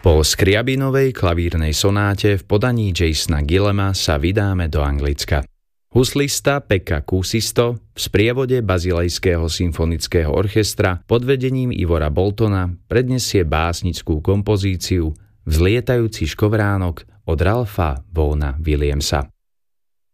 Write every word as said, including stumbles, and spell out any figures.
Po Skriabinovej klavírnej sonáte v podaní Jasona Gillema sa vydáme do Anglicka. Huslista Pekka Kuusisto v sprievode Bazilejského symfonického orchestra pod vedením Ivora Boltona predniesie básnickú kompozíciu Vzlietajúci škovránok od Ralpha Vaughana Williamsa.